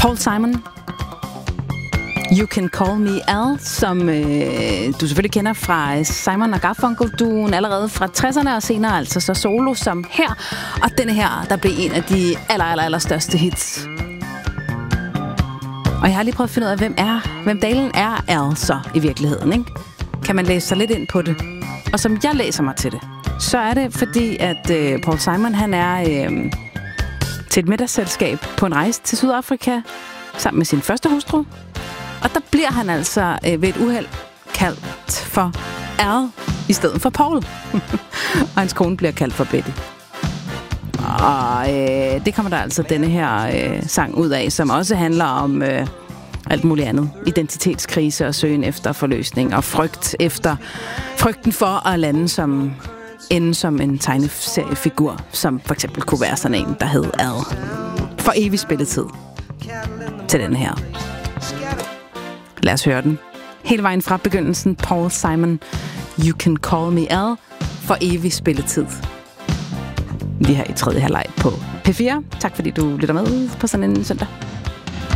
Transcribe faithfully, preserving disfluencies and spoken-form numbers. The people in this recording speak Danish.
Paul Simon, You Can Call Me Al, som øh, du selvfølgelig kender fra Simon og Garfunkel-duen allerede fra tresserne og senere, altså så solo som her. Og denne her, der blev en af de aller, aller, aller største hits. Og jeg har lige prøvet at finde ud af, hvem er, hvem dalen er Al så i virkeligheden, ikke? Kan man læse sig lidt ind på det? Og som jeg læser mig til det, så er det fordi, at øh, Paul Simon, han er øh, til et middagsselskab på en rejse til Sydafrika sammen med sin første hustru. Og der bliver han altså øh, ved et uheld kaldt for Al i stedet for Paul. Og hans kone bliver kaldt for Betty. Og øh, det kommer der altså denne her øh, sang ud af, som også handler om øh, alt muligt andet. Identitetskrise og søgen efter forløsning og frygt efter frygten for at lande som ende som en tegneseriefigur, som for eksempel kunne være sådan en, der hed Al. For evig spilletid til den her. Lad os høre den. Hele vejen fra begyndelsen, Paul Simon, You Can Call Me Al, for evig spilletid. Vi her i tredje halvleg på P fire. Tak fordi du lytter med på sådan en søndag.